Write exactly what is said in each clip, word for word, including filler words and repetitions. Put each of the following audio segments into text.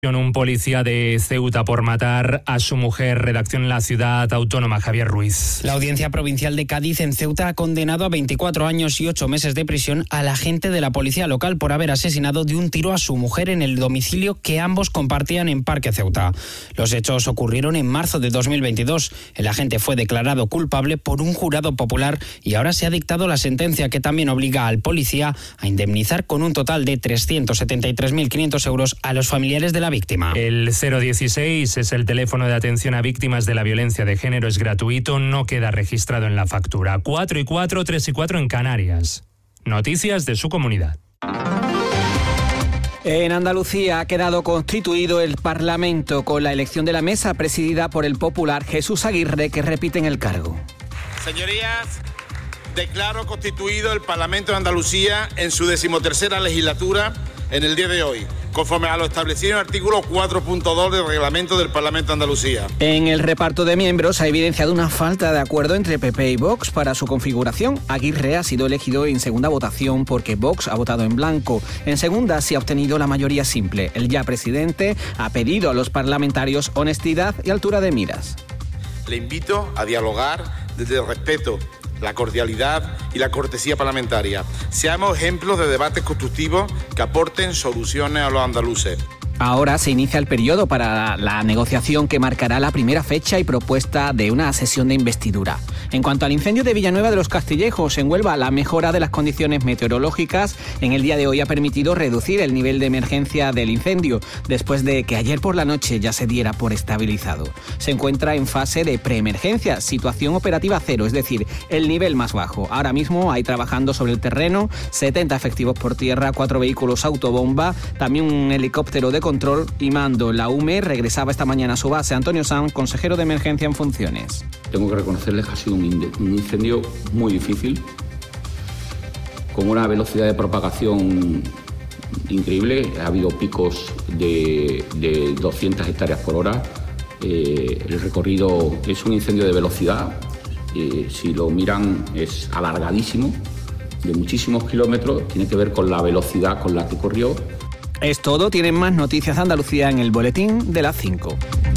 Un policía de Ceuta por matar a su mujer. Redacción en la ciudad autónoma, Javier Ruiz. La Audiencia Provincial de Cádiz en Ceuta ha condenado a veinticuatro años y ocho meses de prisión al agente de la policía local por haber asesinado de un tiro a su mujer en el domicilio que ambos compartían en Parque Ceuta. Los hechos ocurrieron en marzo de dos mil veintidós. El agente fue declarado culpable por un jurado popular y ahora se ha dictado la sentencia que también obliga al policía a indemnizar con un total de trescientos setenta y tres mil quinientos euros a los familiares de la víctima. El cero dieciséis es el teléfono de atención a víctimas de la violencia de género, es gratuito, no queda registrado en la factura. cuatro y cuatro, tres y cuatro en Canarias. Noticias de su comunidad. En Andalucía ha quedado constituido el Parlamento con la elección de la mesa presidida por el popular Jesús Aguirre, que repite en el cargo. Señorías, declaro constituido el Parlamento de Andalucía en su decimotercera legislatura en el día de hoy, conforme a lo establecido en el artículo cuatro punto dos del reglamento del Parlamento de Andalucía. En el reparto de miembros ha evidenciado una falta de acuerdo entre P P y Vox para su configuración. Aguirre ha sido elegido en segunda votación porque Vox ha votado en blanco. En segunda se ha obtenido la mayoría simple. El ya presidente ha pedido a los parlamentarios honestidad y altura de miras. Le invito a dialogar desde el respeto, la cordialidad y la cortesía parlamentaria. Seamos ejemplos de debates constructivos que aporten soluciones a los andaluces. Ahora se inicia el periodo para la negociación que marcará la primera fecha y propuesta de una sesión de investidura. En cuanto al incendio de Villanueva de los Castillejos, en Huelva, la mejora de las condiciones meteorológicas en el día de hoy ha permitido reducir el nivel de emergencia del incendio, después de que ayer por la noche ya se diera por estabilizado. Se encuentra en fase de preemergencia, situación operativa cero, es decir, el nivel más bajo. Ahora mismo hay trabajando sobre el terreno setenta efectivos por tierra, cuatro vehículos autobomba, también un helicóptero de control y mando. La U M E regresaba esta mañana a su base. Antonio Sanz, consejero de emergencia en funciones. Tengo que reconocerles que ha sido un incendio muy difícil, con una velocidad de propagación increíble. Ha habido picos de, de doscientas hectáreas por hora. Eh, el recorrido es un incendio de velocidad. Eh, si lo miran es alargadísimo, de muchísimos kilómetros. Tiene que ver con la velocidad con la que corrió. Es todo. Tienen más noticias de Andalucía en el boletín de las cinco.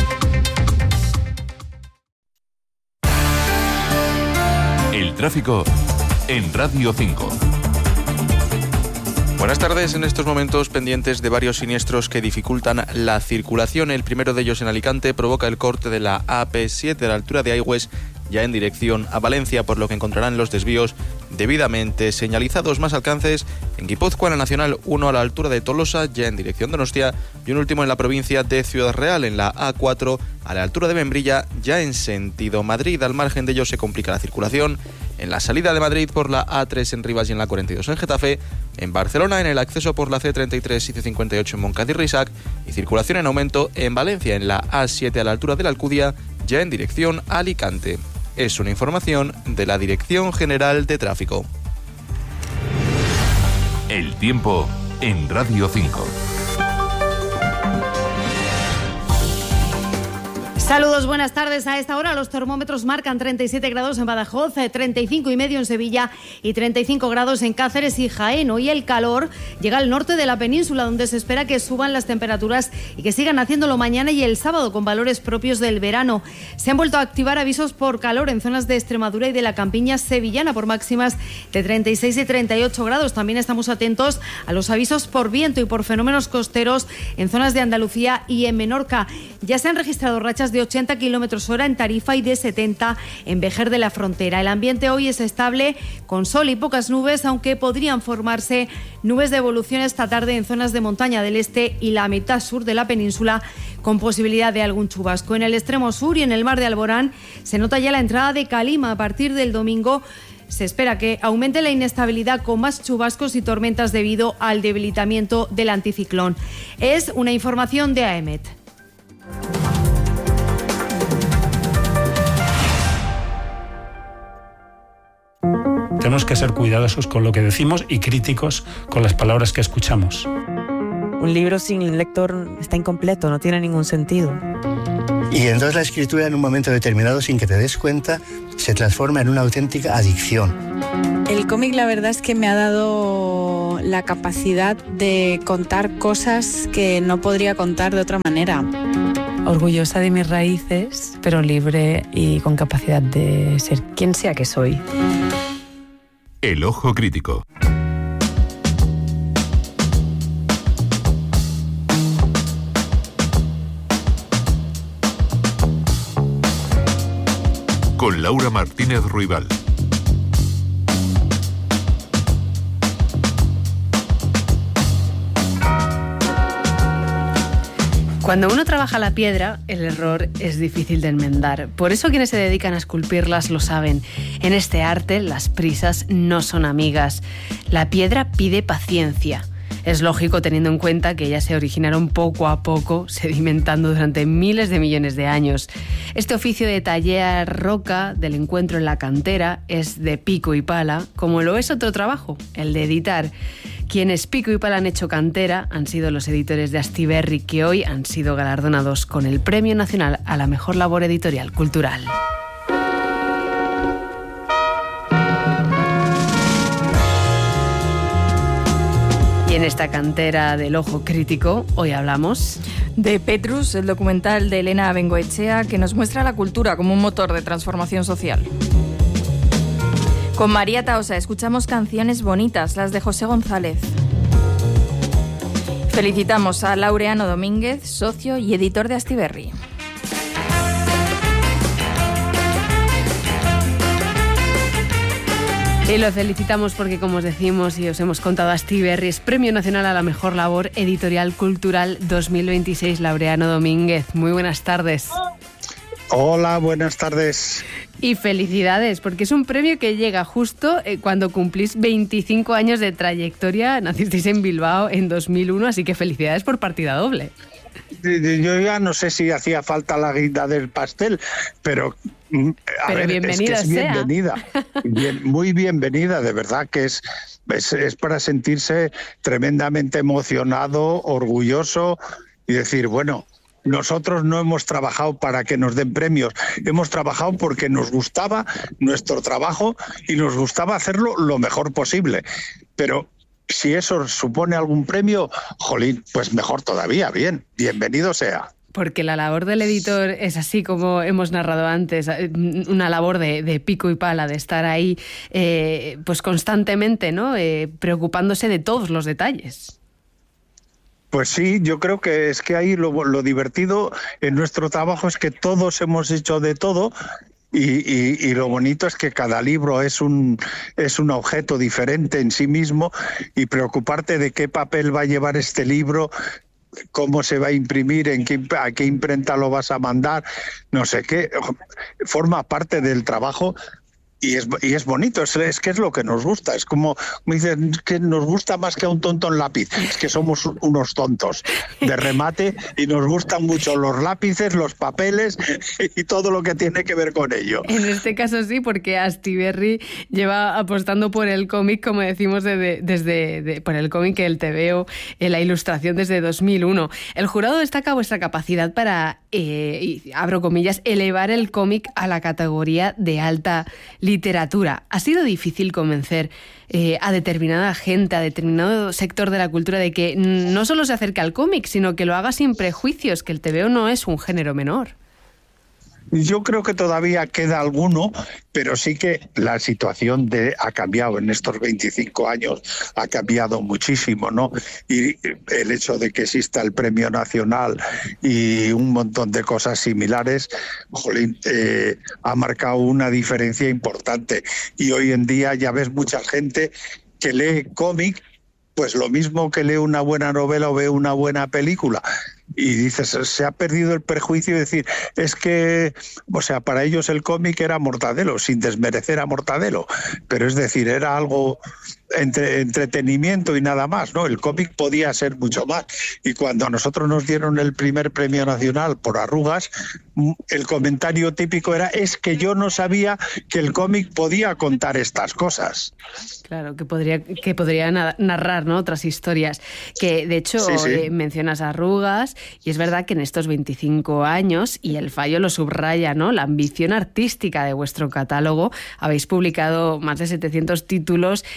El tráfico en Radio cinco. Buenas tardes. En estos momentos pendientes de varios siniestros que dificultan la circulación. El primero de ellos en Alicante provoca el corte de la A P siete a la altura de Aigües, ya en dirección a Valencia, por lo que encontrarán los desvíos debidamente señalizados. Más alcances en Guipúzcoa, en la Nacional uno a la altura de Tolosa, ya en dirección Donostia, y un último en la provincia de Ciudad Real, en la A cuatro a la altura de Membrilla, ya en sentido Madrid. Al margen de ello se complica la circulación en la salida de Madrid por la A tres en Rivas y en la cuarenta y dos en Getafe, en Barcelona en el acceso por la C treinta y tres y C cincuenta y ocho en Moncada-y-Risac, y circulación en aumento en Valencia en la A siete a la altura de la Alcudia, ya en dirección a Alicante. Es una información de la Dirección General de Tráfico. El tiempo en Radio cinco. Saludos, buenas tardes. A esta hora los termómetros marcan treinta y siete grados en Badajoz, treinta y cinco y medio en Sevilla y treinta y cinco grados en Cáceres y Jaén. Hoy el calor llega al norte de la península, donde se espera que suban las temperaturas y que sigan haciéndolo mañana y el sábado con valores propios del verano. Se han vuelto a activar avisos por calor en zonas de Extremadura y de la campiña sevillana por máximas de treinta y seis y treinta y ocho grados. También estamos atentos a los avisos por viento y por fenómenos costeros en zonas de Andalucía y en Menorca. Ya se han registrado rachas de ochenta kilómetros hora en Tarifa y de setenta en Vejer de la Frontera. El ambiente hoy es estable, con sol y pocas nubes, aunque podrían formarse nubes de evolución esta tarde en zonas de montaña del este y la mitad sur de la península, con posibilidad de algún chubasco. En el extremo sur y en el mar de Alborán se nota ya la entrada de calima. A partir del domingo se espera que aumente la inestabilidad con más chubascos y tormentas debido al debilitamiento del anticiclón. Es una información de A E M E T. Tenemos que ser cuidadosos con lo que decimos y críticos con las palabras que escuchamos. Un libro sin lector está incompleto, no tiene ningún sentido. Y entonces la escritura en un momento determinado, sin que te des cuenta, se transforma en una auténtica adicción. El cómic, la verdad es que me ha dado la capacidad de contar cosas que no podría contar de otra manera. Orgullosa de mis raíces, pero libre y con capacidad de ser quien sea que soy. El Ojo Crítico. Con Laura Martínez Ruibal. Cuando uno trabaja la piedra, el error es difícil de enmendar. Por eso quienes se dedican a esculpirlas lo saben. En este arte, las prisas no son amigas. La piedra pide paciencia. Es lógico teniendo en cuenta que ellas se originaron poco a poco, sedimentando durante miles de millones de años. Este oficio de tallar roca, del encuentro en la cantera, es de pico y pala, como lo es otro trabajo, el de editar. Quienes pico y pala han hecho cantera han sido los editores de Astiberri, que hoy han sido galardonados con el Premio Nacional a la Mejor Labor Editorial Cultural. Y en esta cantera del Ojo Crítico, hoy hablamos de Petrus, el documental de Elena Bengoechea, que nos muestra la cultura como un motor de transformación social. Con María Taosa escuchamos canciones bonitas, las de José González. Felicitamos a Laureano Domínguez, socio y editor de Astiberri. Y lo felicitamos porque, como os decimos y os hemos contado, Astiberri es Premio Nacional a la Mejor Labor Editorial Cultural dos mil veintiséis. Laureano Domínguez, muy buenas tardes. Hola, buenas tardes. Y felicidades, porque es un premio que llega justo eh, cuando cumplís veinticinco años de trayectoria. Nacisteis en Bilbao en dos mil uno, así que felicidades por partida doble. Yo ya no sé si hacía falta la guinda del pastel, pero... A pero ver, bienvenida es que es sea. bienvenida, bien, muy bienvenida, de verdad que es, es, es para sentirse tremendamente emocionado, orgulloso y decir, bueno, nosotros no hemos trabajado para que nos den premios, hemos trabajado porque nos gustaba nuestro trabajo y nos gustaba hacerlo lo mejor posible, pero... Si eso supone algún premio, jolín, pues mejor todavía, bien, bienvenido sea. Porque la labor del editor es así como hemos narrado antes, una labor de, de pico y pala, de estar ahí eh, pues constantemente, ¿no? Eh, preocupándose de todos los detalles. Pues sí, yo creo que es que ahí lo, lo divertido en nuestro trabajo es que todos hemos hecho de todo. Y, y, y lo bonito es que cada libro es un, es un objeto diferente en sí mismo y preocuparte de qué papel va a llevar este libro, cómo se va a imprimir, en qué, a qué imprenta lo vas a mandar, no sé qué, forma parte del trabajo. Y es, y es bonito, es, es que es lo que nos gusta. Es como me dicen que nos gusta más que a un tonto en lápiz. Es que somos unos tontos de remate y nos gustan mucho los lápices, los papeles y todo lo que tiene que ver con ello. En este caso sí, porque Astiberri lleva apostando por el cómic, como decimos, de, de, desde de, por el cómic, el tebeo, en la ilustración desde dos mil uno. El jurado destaca vuestra capacidad para, eh, y abro comillas, elevar el cómic a la categoría de alta literatura. Literatura. ¿Ha sido difícil convencer eh, a determinada gente, a determinado sector de la cultura de que no solo se acerque al cómic, sino que lo haga sin prejuicios, que el tebeo no es un género menor? Yo creo que todavía queda alguno, pero sí que la situación de, ha cambiado en estos veinticinco años, ha cambiado muchísimo, ¿no? Y el hecho de que exista el Premio Nacional y un montón de cosas similares, jolín, eh, ha marcado una diferencia importante. Y hoy en día ya ves mucha gente que lee cómic, pues lo mismo que lee una buena novela o ve una buena película. Y dices, se ha perdido el prejuicio de decir, es que, o sea, para ellos el cómic era Mortadelo, sin desmerecer a Mortadelo, pero es decir, era algo entre entretenimiento y nada más, ¿no? El cómic podía ser mucho más. Y cuando a nosotros nos dieron el primer premio nacional por Arrugas, el comentario típico era, es que yo no sabía que el cómic podía contar estas cosas. Claro, que podría, que podría narrar, ¿no?, otras historias. Que de hecho sí, sí. Eh, mencionas Arrugas, y es verdad que en estos veinticinco años, y el fallo lo subraya, ¿no?, la ambición artística de vuestro catálogo, habéis publicado más de setecientos títulos y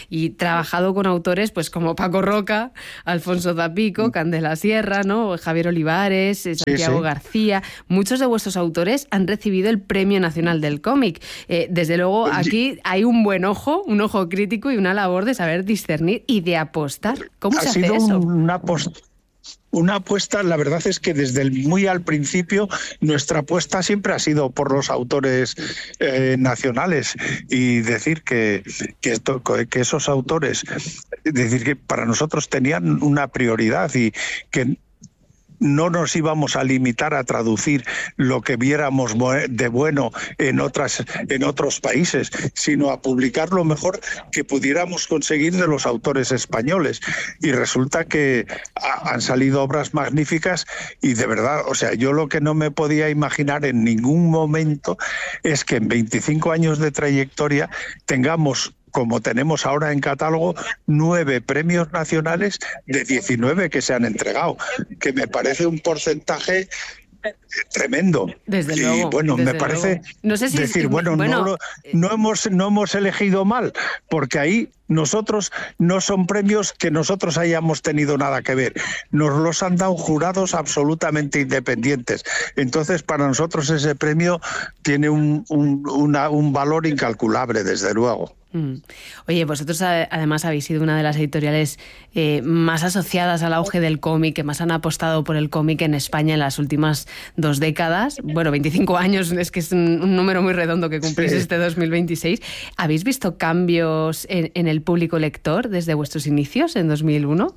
trabajado con autores pues como Paco Roca, Alfonso Zapico, Candela Sierra, ¿no? Javier Olivares, Santiago sí, sí. García. Muchos de vuestros autores han recibido el Premio Nacional del Cómic. Eh, desde luego, aquí hay un buen ojo, un ojo crítico y una labor de saber discernir y de apostar. ¿Cómo ha se hace sido eso? Una aposta. Una apuesta, la verdad es que desde el muy al principio nuestra apuesta siempre ha sido por los autores eh, nacionales y decir que, que, esto, que esos autores, decir que para nosotros tenían una prioridad y que no nos íbamos a limitar a traducir lo que viéramos de bueno en otras en otros países, sino a publicar lo mejor que pudiéramos conseguir de los autores españoles. Y resulta que ha, han salido obras magníficas y de verdad, o sea, yo lo que no me podía imaginar en ningún momento es que en veinticinco años de trayectoria tengamos, como tenemos ahora en catálogo, nueve premios nacionales de diecinueve que se han entregado, que me parece un porcentaje tremendo. Desde y luego, bueno, desde me parece luego. No sé si decir, es, bueno, bueno no, lo, no, hemos, no hemos elegido mal, porque ahí nosotros no son premios que nosotros hayamos tenido nada que ver. Nos los han dado jurados absolutamente independientes. Entonces, para nosotros ese premio tiene un, un, una, un valor incalculable, desde luego. Oye, vosotros además habéis sido una de las editoriales eh, más asociadas al auge del cómic, que más han apostado por el cómic en España en las últimas dos décadas. Bueno, veinticinco años, es que es un, un número muy redondo que cumplís sí. este dos mil veintiséis. ¿Habéis visto cambios en, en el público lector desde vuestros inicios en dos mil uno?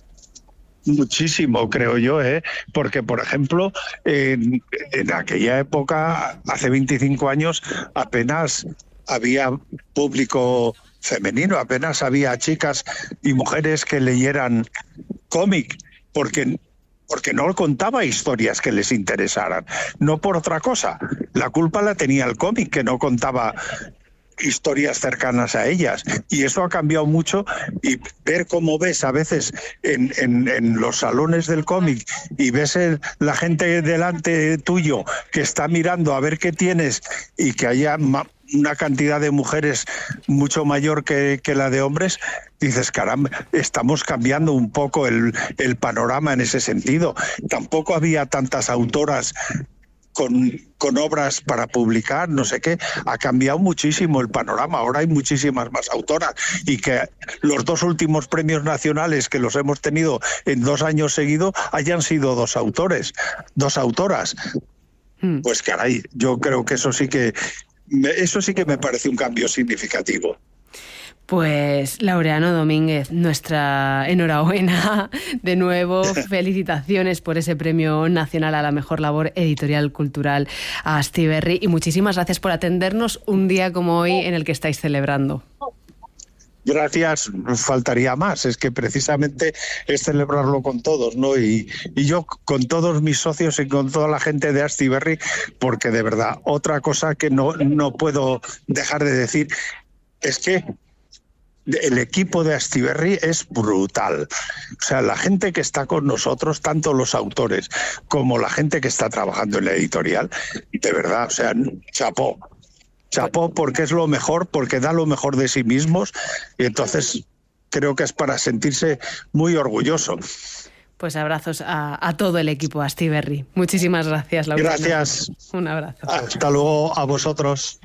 Muchísimo, creo yo, ¿eh? Porque, por ejemplo, en, en aquella época, hace veinticinco años, apenas había público femenino, apenas había chicas y mujeres que leyeran cómic, porque, porque no contaba historias que les interesaran, no por otra cosa. La culpa la tenía el cómic, que no contaba historias cercanas a ellas, y eso ha cambiado mucho. Y ver cómo ves a veces en, en, en los salones del cómic y ves el, la gente delante tuyo que está mirando a ver qué tienes y que haya ma- una cantidad de mujeres mucho mayor que, que la de hombres, dices, caramba, estamos cambiando un poco el, el panorama en ese sentido. Tampoco había tantas autoras Con, con obras para publicar, no sé qué. Ha cambiado muchísimo el panorama, ahora hay muchísimas más autoras, y que los dos últimos premios nacionales que los hemos tenido en dos años seguidos hayan sido dos autores, dos autoras. Hmm. Pues caray, yo creo que eso sí que me, eso sí que me parece un cambio significativo. Pues Laureano Domínguez, nuestra enhorabuena de nuevo, felicitaciones por ese premio nacional a la mejor labor editorial cultural a Astiberri, y muchísimas gracias por atendernos un día como hoy en el que estáis celebrando. Gracias, faltaría más, es que precisamente es celebrarlo con todos, ¿no? Y, y yo con todos mis socios y con toda la gente de Astiberri, porque de verdad, otra cosa que no, no puedo dejar de decir es que el equipo de Astiberri es brutal. O sea, la gente que está con nosotros, tanto los autores como la gente que está trabajando en la editorial, de verdad, o sea, chapó. Chapó porque es lo mejor, porque da lo mejor de sí mismos, y entonces creo que es para sentirse muy orgulloso. Pues abrazos a, a todo el equipo Astiberri. Muchísimas gracias, Laura. Gracias. Un abrazo. Hasta luego a vosotros.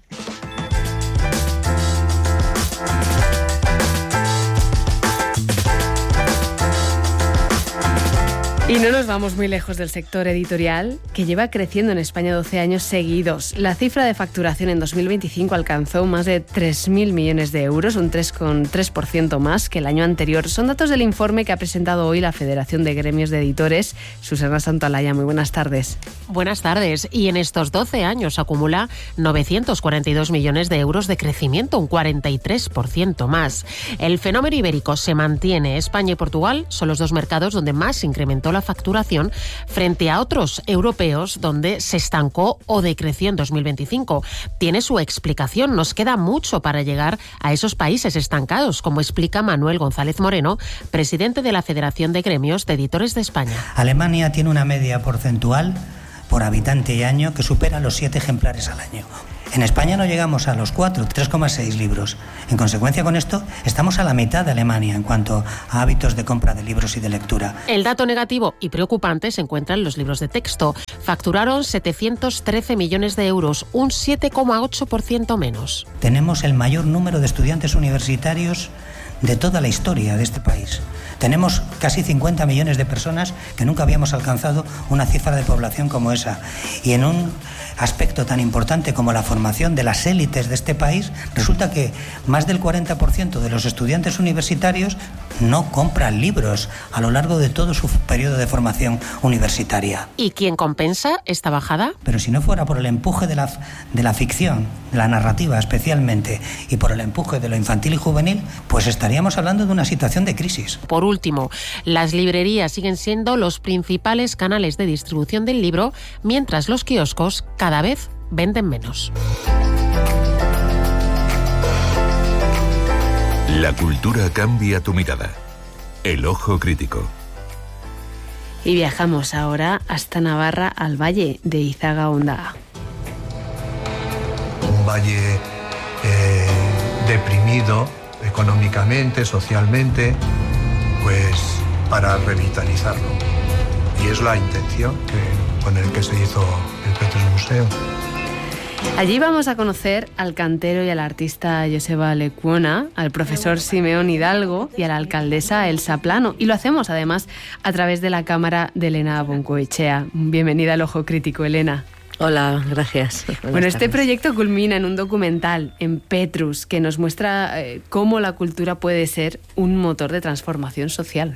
Y no nos vamos muy lejos del sector editorial, que lleva creciendo en España doce años seguidos. La cifra de facturación en dos mil veinticinco alcanzó más de tres mil millones de euros, un tres coma tres por ciento más que el año anterior. Son datos del informe que ha presentado hoy la Federación de Gremios de Editores. Susana Santolaya, muy buenas tardes. Buenas tardes. Y en estos doce años acumula novecientos cuarenta y dos millones de euros de crecimiento, un cuarenta y tres por ciento más. El fenómeno ibérico se mantiene. España y Portugal son los dos mercados donde más incrementó la facturación frente a otros europeos donde se estancó o decreció en dos mil veinticinco. Tiene su explicación. Nos queda mucho para llegar a esos países estancados, como explica Manuel González Moreno, presidente de la Federación de Gremios de Editores de España. Alemania tiene una media porcentual por habitante y año que supera los siete ejemplares al año. En España no llegamos a los cuatro, tres coma seis libros. En consecuencia con esto, estamos a la mitad de Alemania en cuanto a hábitos de compra de libros y de lectura. El dato negativo y preocupante se encuentra en los libros de texto. Facturaron setecientos trece millones de euros, un siete coma ocho por ciento menos. Tenemos el mayor número de estudiantes universitarios de toda la historia de este país. Tenemos casi cincuenta millones de personas que nunca habíamos alcanzado una cifra de población como esa. Y en un aspecto tan importante como la formación de las élites de este país, resulta que más del cuarenta por ciento de los estudiantes universitarios no compran libros a lo largo de todo su periodo de formación universitaria. ¿Y quién compensa esta bajada? Pero si no fuera por el empuje de la, de la ficción, de la narrativa especialmente, y por el empuje de lo infantil y juvenil, pues estaríamos hablando de una situación de crisis. Por último, las librerías siguen siendo los principales canales de distribución del libro, mientras los kioscos cada vez venden menos. La cultura cambia tu mirada. El ojo crítico. Y viajamos ahora hasta Navarra, al valle de Izaga-Ondaga. Un valle eh, deprimido económicamente, socialmente, pues para revitalizarlo. Y es la intención que, con el que se hizo el Petrus Museo. Allí vamos a conocer al cantero y al artista Joseba Lecuona, al profesor Simeón Hidalgo y a la alcaldesa Elsa Plano. Y lo hacemos además a través de la cámara de Elena Boncoechea. Bienvenida al Ojo Crítico, Elena. Hola, gracias. Buenas bueno, este tardes. Proyecto culmina en un documental, en Petrus, que nos muestra eh, cómo la cultura puede ser un motor de transformación social.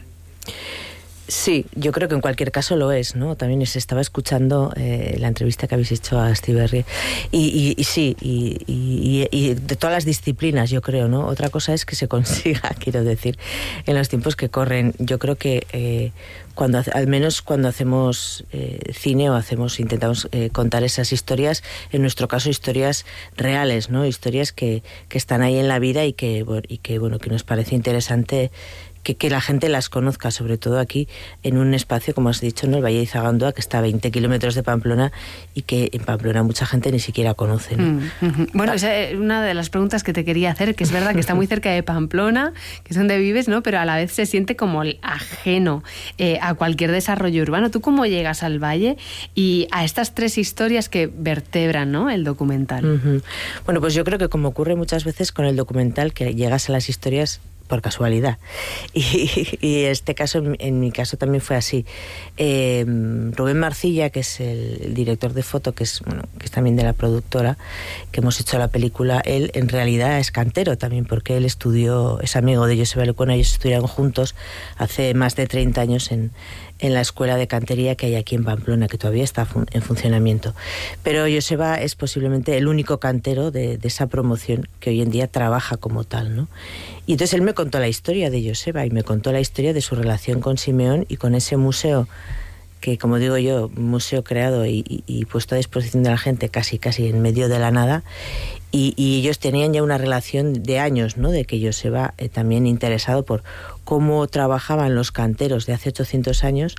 Sí, yo creo que en cualquier caso lo es, ¿no? También se estaba escuchando eh, la entrevista que habéis hecho a Astiberri y, y, y sí, y, y, y de todas las disciplinas, yo creo, ¿no? Otra cosa es que se consiga, quiero decir, en los tiempos que corren. Yo creo que eh, cuando, al menos cuando hacemos eh, cine o hacemos, intentamos eh, contar esas historias, en nuestro caso historias reales, ¿no? Historias que, que están ahí en la vida y que, y que, bueno, que nos parece interesante Que, que la gente las conozca, sobre todo aquí en un espacio, como has dicho, ¿no? El Valle de Izaga-Ondaga, que está a veinte kilómetros de Pamplona y que en Pamplona mucha gente ni siquiera conoce, ¿no? Mm, uh-huh. Bueno, esa es una de las preguntas que te quería hacer, que es verdad que está muy cerca de Pamplona, que es donde vives, ¿no? Pero a la vez se siente como ajeno eh, a cualquier desarrollo urbano. ¿Tú cómo llegas al Valle y a estas tres historias que vertebran, ¿no?, el documental? Uh-huh. Bueno, pues yo creo que como ocurre muchas veces con el documental, que llegas a las historias por casualidad. Y, y este caso, en, en mi caso también fue así. Eh, Rubén Marcilla, que es el, el director de foto, que es, bueno, que es también de la productora, que hemos hecho la película, él en realidad es cantero también, porque él estudió, es amigo de Joseba Lecuona, ellos estudiaron juntos hace más de treinta años en, en la escuela de cantería que hay aquí en Pamplona, que todavía está fun- en funcionamiento. Pero Joseba es posiblemente el único cantero de, de esa promoción que hoy en día trabaja como tal, ¿no? Y entonces él me contó la historia de Joseba y me contó la historia de su relación con Simeón y con ese museo que, como digo yo, un museo creado y, y, y puesto a disposición de la gente casi casi en medio de la nada. Y, y ellos tenían ya una relación de años, ¿no? De que Joseba eh, también interesado por cómo trabajaban los canteros de hace ochocientos años,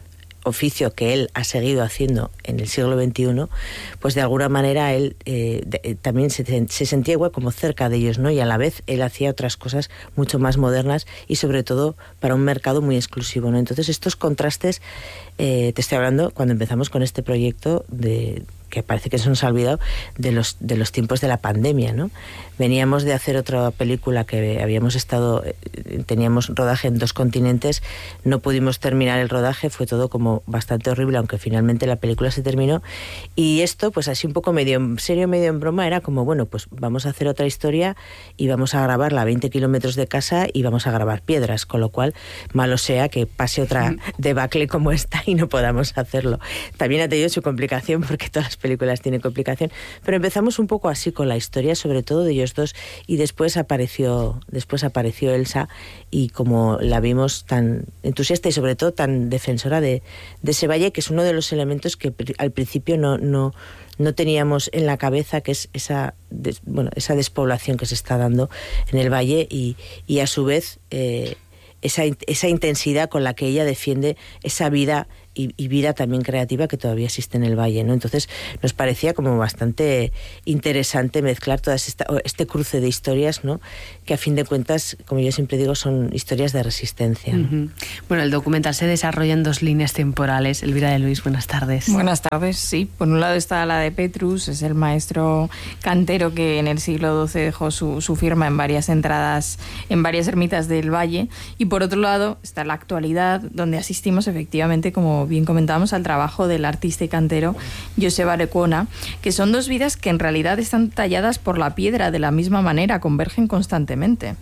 oficio que él ha seguido haciendo en el siglo veintiuno, pues de alguna manera él eh, de, también se, se sentía igual como cerca de ellos, ¿no? Y a la vez él hacía otras cosas mucho más modernas y sobre todo para un mercado muy exclusivo, ¿no? Entonces estos contrastes, eh, te estoy hablando cuando empezamos con este proyecto de que parece que se nos ha olvidado de los de los tiempos de la pandemia, ¿no? Veníamos de hacer otra película que habíamos estado, teníamos rodaje en dos continentes, no pudimos terminar el rodaje, fue todo como bastante horrible, aunque finalmente la película se terminó. Y esto, pues así un poco medio en serio, medio en broma, era como, bueno, pues vamos a hacer otra historia y vamos a grabarla a veinte kilómetros de casa y vamos a grabar piedras, con lo cual, malo sea que pase otra debacle como esta y no podamos hacerlo. También ha tenido su complicación, porque todas las películas tienen complicación, pero empezamos un poco así con la historia, sobre todo de ellos dos, y después apareció después apareció Elsa, y como la vimos tan entusiasta y sobre todo tan defensora de, de ese valle, que es uno de los elementos que al principio no, no, no teníamos en la cabeza, que es esa, des, bueno, esa despoblación que se está dando en el valle, y, y a su vez eh, esa, esa intensidad con la que ella defiende esa vida y, y vida también creativa que todavía existe en el valle, ¿no? Entonces nos parecía como bastante interesante mezclar todas esta, este cruce de historias, ¿no? Que a fin de cuentas, como yo siempre digo, son historias de resistencia, ¿no? Uh-huh. Bueno, el documental se desarrolla en dos líneas temporales. Elvira de Luis, buenas tardes. Buenas tardes, sí. Por un lado está la de Petrus, es el maestro cantero que en el siglo doce dejó su, su firma en varias entradas, en varias ermitas del valle. Y por otro lado está la actualidad, donde asistimos efectivamente, como bien comentábamos, al trabajo del artista y cantero Joseba Arequona, que son dos vidas que en realidad están talladas por la piedra de la misma manera, convergen constantemente.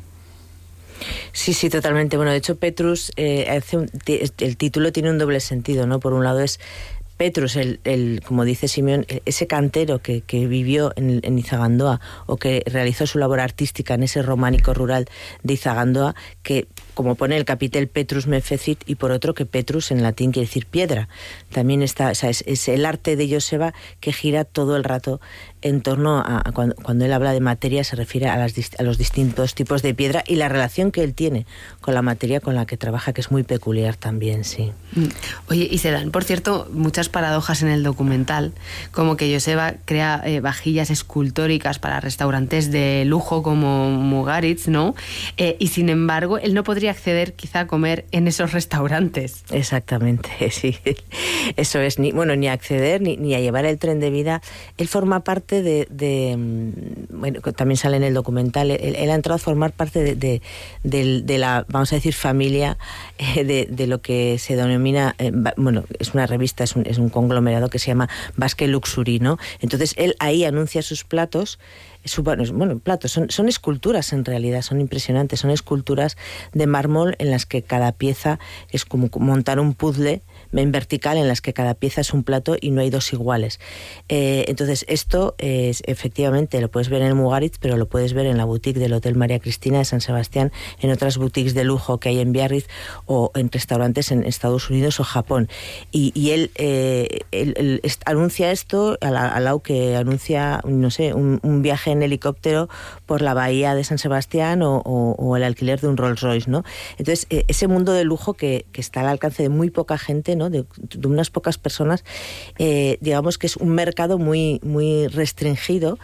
Sí, sí, totalmente. Bueno, de hecho, Petrus, eh, hace un, el título tiene un doble sentido, ¿no? Por un lado es Petrus, el, el, como dice Simeón, ese cantero que, que vivió en, en Izagandoa o que realizó su labor artística en ese románico rural de Izagandoa, que, como pone el capitel, Petrus me fecit, y por otro que Petrus en latín quiere decir piedra. También está, o sea, es, es el arte de Joseba que gira todo el rato en torno a, a cuando, cuando él habla de materia se refiere a, las, a los distintos tipos de piedra y la relación que él tiene con la materia con la que trabaja, que es muy peculiar también, sí. Oye, y se dan, por cierto, muchas paradojas en el documental, como que Joseba crea eh, vajillas escultóricas para restaurantes de lujo como Mugaritz, ¿no? Eh, y sin embargo, él no podría acceder quizá a comer en esos restaurantes. Exactamente, sí. Eso es, ni, bueno, ni a acceder ni, ni a llevar el tren de vida. Él forma parte De, de, bueno, también sale en el documental, él, él ha entrado a formar parte de, de, de, de la, vamos a decir, familia eh, de, de lo que se denomina, eh, bueno, es una revista, es un, es un conglomerado que se llama Basque Luxury, ¿no? Entonces él ahí anuncia sus platos, su, bueno, platos, son, son esculturas en realidad, son impresionantes, son esculturas de mármol en las que cada pieza es como montar un puzzle en vertical en las que cada pieza es un plato y no hay dos iguales. Eh, entonces esto es, efectivamente lo puedes ver en el Mugaritz, pero lo puedes ver en la boutique del Hotel María Cristina de San Sebastián, en otras boutiques de lujo que hay en Biarritz o en restaurantes en Estados Unidos o Japón. Y, y él, eh, él, él anuncia esto al lado que anuncia, no sé, un, un viaje en helicóptero por la bahía de San Sebastián o, o, o el alquiler de un Rolls Royce, ¿no? Entonces eh, ese mundo de lujo que, que está al alcance de muy poca gente, ¿no? De, de unas pocas personas, eh, digamos que es un mercado muy, muy restringido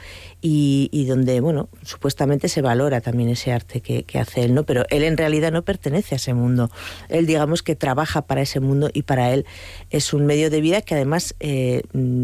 y, y donde, bueno, supuestamente se valora también ese arte que, que hace él, ¿no? Pero él en realidad no pertenece a ese mundo. Él, digamos que trabaja para ese mundo y para él es un medio de vida que además eh,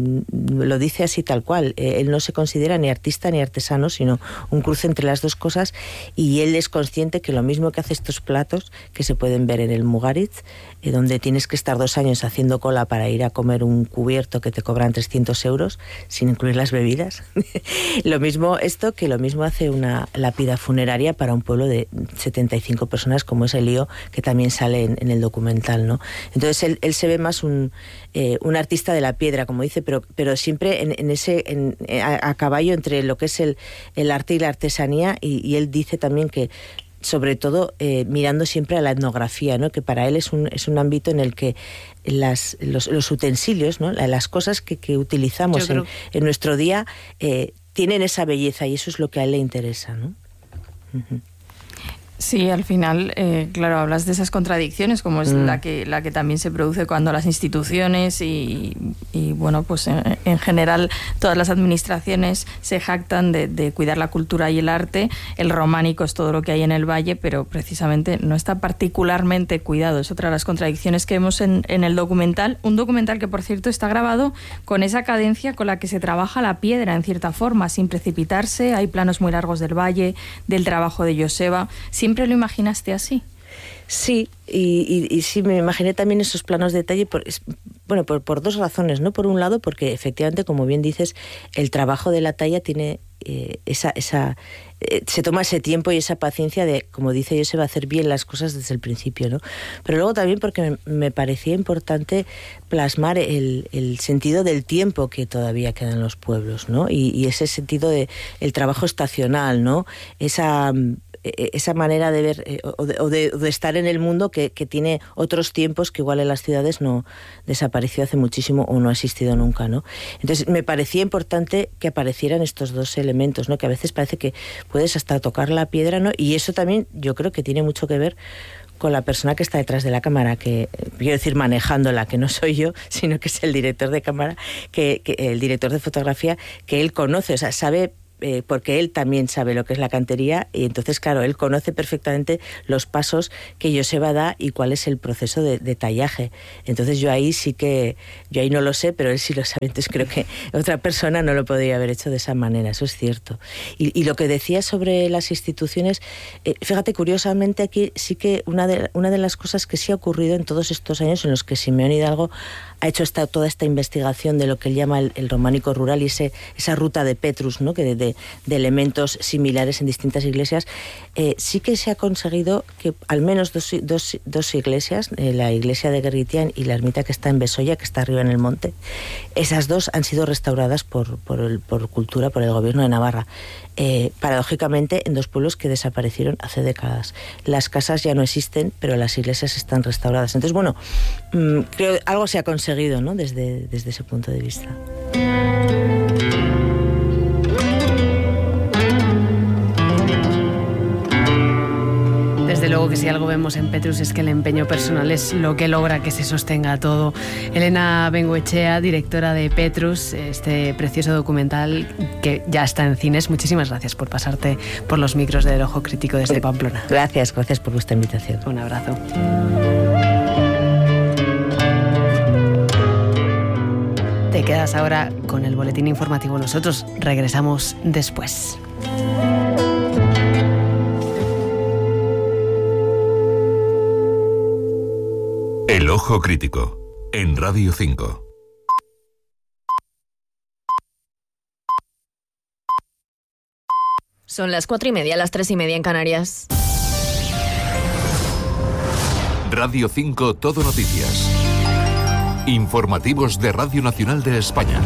lo dice así tal cual. Eh, él no se considera ni artista ni artesano, sino un cruce entre las dos cosas, y él es consciente que lo mismo que hace estos platos que se pueden ver en el Mugaritz, eh, donde tienes que estar dos años haciendo cola para ir a comer un cubierto que te cobran trescientos euros, sin incluir las bebidas. Lo mismo esto que lo mismo hace una lápida funeraria para un pueblo de setenta y cinco personas, como es el Lío, que también sale en, en el documental, ¿no? Entonces él, él se ve más un, eh, un artista de la piedra, como dice, pero, pero siempre en, en ese en, a, a caballo entre lo que es el, el arte y la artesanía, y, y él dice también que sobre todo eh, mirando siempre a la etnografía, ¿no? Que para él es un, es un ámbito en el que las, los, los utensilios, ¿no? Las cosas que, que utilizamos en, en nuestro día eh, tienen esa belleza, y eso es lo que a él le interesa, ¿no? Uh-huh. Sí, al final, eh, claro, hablas de esas contradicciones, como es mm. la que la que también se produce cuando las instituciones y, y bueno, pues en, en general todas las administraciones se jactan de, de cuidar la cultura y el arte. El románico es todo lo que hay en el valle, pero precisamente no está particularmente cuidado. Es otra de las contradicciones que vemos en, en el documental. Un documental que, por cierto, está grabado con esa cadencia con la que se trabaja la piedra, en cierta forma, sin precipitarse. Hay planos muy largos del valle, del trabajo de Joseba. ¿Siempre lo imaginaste así? Sí, y, y, y sí, me imaginé también esos planos de detalle, por, bueno, por, por dos razones, ¿no? Por un lado, porque efectivamente, como bien dices, el trabajo de la talla tiene eh, esa... esa eh, se toma ese tiempo y esa paciencia de, como dice Joseba, hacer bien las cosas desde el principio, ¿no? Pero luego también porque me, me parecía importante plasmar el, el sentido del tiempo que todavía queda en los pueblos, ¿no? Y, y ese sentido de el trabajo estacional, ¿no? Esa... esa manera de ver eh, o, de, o, de, o de estar en el mundo que, que tiene otros tiempos que igual en las ciudades no desapareció hace muchísimo o no ha existido nunca, ¿no? Entonces me parecía importante que aparecieran estos dos elementos, ¿no? Que a veces parece que puedes hasta tocar la piedra, ¿no? Y eso también yo creo que tiene mucho que ver con la persona que está detrás de la cámara, que quiero decir manejándola, que no soy yo, sino que es el director de cámara, que, que el director de fotografía, que él conoce, o sea, sabe. Eh, porque él también sabe lo que es la cantería y entonces, claro, él conoce perfectamente los pasos que Joseba da y cuál es el proceso de, de tallaje. Entonces yo ahí sí que, yo ahí no lo sé, pero él sí lo sabe, entonces creo que otra persona no lo podría haber hecho de esa manera, eso es cierto. Y, y lo que decía sobre las instituciones, eh, fíjate, curiosamente aquí sí que una de, una de las cosas que sí ha ocurrido en todos estos años en los que Simeón Hidalgo ha hecho esta, toda esta investigación de lo que él llama el, el románico rural y ese, esa ruta de Petrus, ¿no? que de, de, de elementos similares en distintas iglesias, eh, sí que se ha conseguido que al menos dos, dos, dos iglesias, eh, la iglesia de Gerritián y la ermita que está en Besoya, que está arriba en el monte, esas dos han sido restauradas por, por, el, por cultura, por el gobierno de Navarra. Eh, paradójicamente en dos pueblos que desaparecieron hace décadas. Las casas ya no existen, pero las iglesias están restauradas. Entonces, bueno, mmm, creo que algo se ha conseguido, ¿no? desde, desde ese punto de vista. Desde luego que si algo vemos en Petrus es que el empeño personal es lo que logra que se sostenga todo. Elena Bengoechea, directora de Petrus, este precioso documental que ya está en cines. Muchísimas gracias por pasarte por los micros del Ojo Crítico desde Pamplona. Gracias, gracias por vuestra invitación. Un abrazo. Te quedas ahora con el boletín informativo. Nosotros regresamos después. El Ojo Crítico, en Radio cinco. Son las cuatro y media, las tres y media en Canarias. Radio cinco Todo Noticias. Informativos de Radio Nacional de España.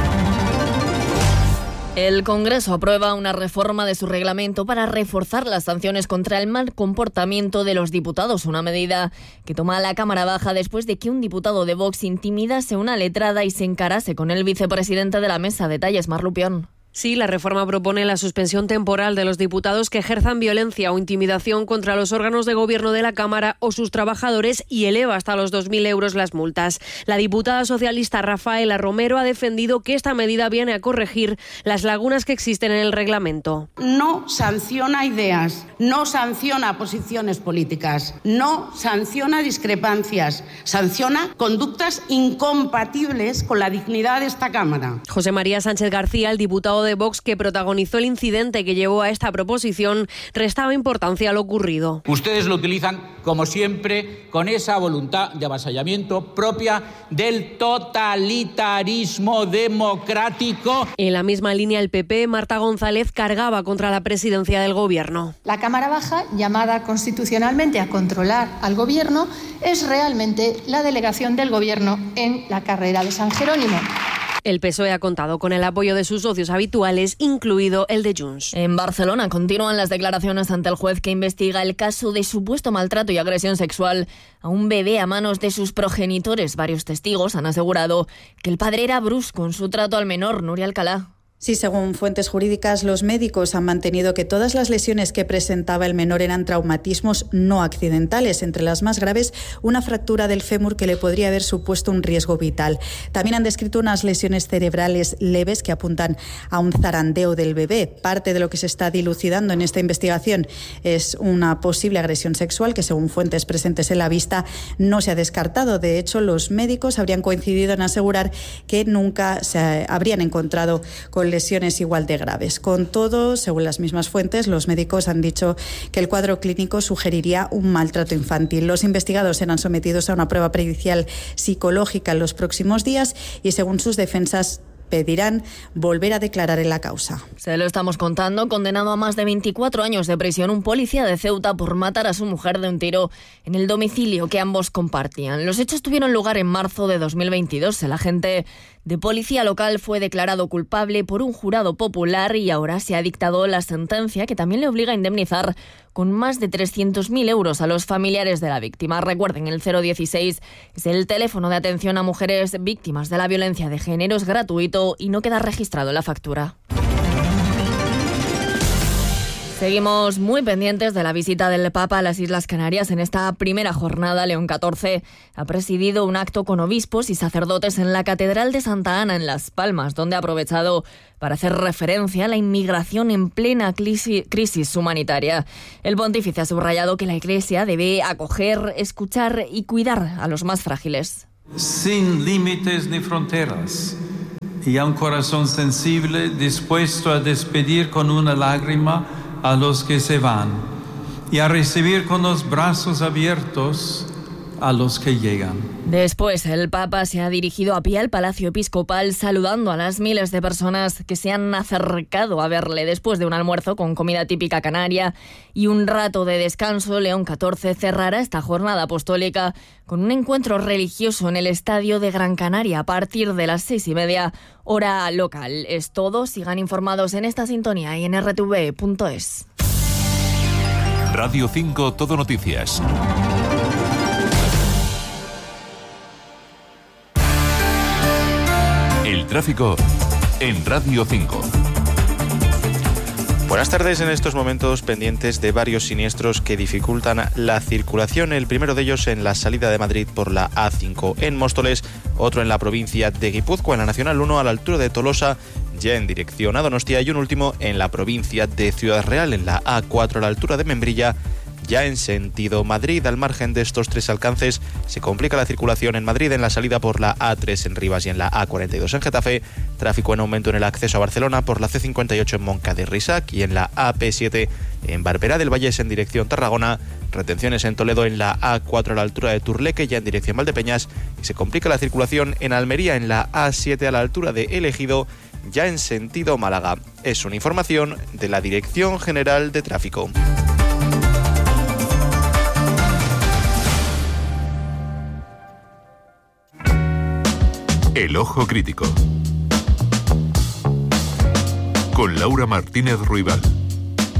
El Congreso aprueba una reforma de su reglamento para reforzar las sanciones contra el mal comportamiento de los diputados, una medida que toma la Cámara Baja después de que un diputado de Vox intimidase una letrada y se encarase con el vicepresidente de la mesa. Detalles, Mar Lupión. Sí, la reforma propone la suspensión temporal de los diputados que ejerzan violencia o intimidación contra los órganos de gobierno de la Cámara o sus trabajadores y eleva hasta los dos mil euros las multas. La diputada socialista Rafaela Romero ha defendido que esta medida viene a corregir las lagunas que existen en el reglamento. No sanciona ideas, no sanciona posiciones políticas, no sanciona discrepancias, sanciona conductas incompatibles con la dignidad de esta Cámara. José María Sánchez García, el diputado de Vox que protagonizó el incidente que llevó a esta proposición, restaba importancia a lo ocurrido. Ustedes lo utilizan, como siempre, con esa voluntad de avasallamiento propia del totalitarismo democrático. En la misma línea, el P P, Marta González, cargaba contra la presidencia del Gobierno. La Cámara Baja, llamada constitucionalmente a controlar al Gobierno, es realmente la delegación del Gobierno en la carrera de San Jerónimo. El P S O E ha contado con el apoyo de sus socios habituales, incluido el de Junts. En Barcelona continúan las declaraciones ante el juez que investiga el caso de supuesto maltrato y agresión sexual a un bebé a manos de sus progenitores. Varios testigos han asegurado que el padre era brusco en su trato al menor. Nuria Alcalá. Sí, según fuentes jurídicas, los médicos han mantenido que todas las lesiones que presentaba el menor eran traumatismos no accidentales. Entre las más graves, una fractura del fémur que le podría haber supuesto un riesgo vital. También han descrito unas lesiones cerebrales leves que apuntan a un zarandeo del bebé. Parte de lo que se está dilucidando en esta investigación es una posible agresión sexual que, según fuentes presentes en la vista, no se ha descartado. De hecho, los médicos habrían coincidido en asegurar que nunca se habrían encontrado con lesiones igual de graves. Con todo, según las mismas fuentes, los médicos han dicho que el cuadro clínico sugeriría un maltrato infantil. Los investigados serán sometidos a una prueba pericial psicológica en los próximos días y, según sus defensas, pedirán volver a declarar en la causa. Se lo estamos contando. Condenado a más de veinticuatro años de prisión un policía de Ceuta por matar a su mujer de un tiro en el domicilio que ambos compartían. Los hechos tuvieron lugar en marzo de dos mil veintidós. El agente de policía local fue declarado culpable por un jurado popular y ahora se ha dictado la sentencia que también le obliga a indemnizar con más de trescientos mil euros a los familiares de la víctima. Recuerden, el cero dieciséis es el teléfono de atención a mujeres víctimas de la violencia de género, es gratuito y no queda registrado en la factura. Seguimos muy pendientes de la visita del Papa a las Islas Canarias. En esta primera jornada, León catorce ha presidido un acto con obispos y sacerdotes en la Catedral de Santa Ana, en Las Palmas, donde ha aprovechado para hacer referencia a la inmigración en plena crisis humanitaria. El pontífice ha subrayado que la Iglesia debe acoger, escuchar y cuidar a los más frágiles. Sin límites ni fronteras, y a un corazón sensible dispuesto a despedir con una lágrima a los que se van y a recibir con los brazos abiertos a los que llegan. Después, el Papa se ha dirigido a pie al Palacio Episcopal, saludando a las miles de personas que se han acercado a verle. Después de un almuerzo con comida típica canaria y un rato de descanso, León catorce cerrará esta jornada apostólica con un encuentro religioso en el Estadio de Gran Canaria a partir de las seis y media, hora local. Es todo. Sigan informados en esta sintonía y en erre te ve punto es. Radio cinco Todo Noticias. El tráfico en Radio cinco. Buenas tardes. En estos momentos pendientes de varios siniestros que dificultan la circulación. El primero de ellos en la salida de Madrid por la A cinco en Móstoles, otro en la provincia de Guipúzcoa, en la Nacional uno a la altura de Tolosa, ya en dirección a Donostia, y un último en la provincia de Ciudad Real, en la A cuatro a la altura de Membrilla, ya en sentido Madrid. Al margen de estos tres alcances, se complica la circulación en Madrid en la salida por la A tres en Rivas y en la A cuarenta y dos en Getafe. Tráfico en aumento en el acceso a Barcelona por la C cincuenta y ocho en Moncada de Risac y en la A P siete en Barberá del Vallés en dirección Tarragona. Retenciones en Toledo en la A cuatro a la altura de Turleque, ya en dirección Valdepeñas. Y se complica la circulación en Almería en la A siete a la altura de El Ejido, ya en sentido Málaga. Es una información de la Dirección General de Tráfico. El Ojo Crítico con Laura Martínez Ruibal.